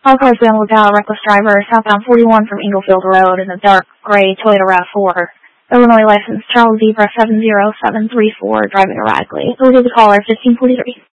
All cars be on the lookout. Reckless driver, southbound 41 from Englefield Road in a dark gray Toyota RAV4. Illinois license Charles Zebra 70734, driving erratically. Who did the caller? 1543.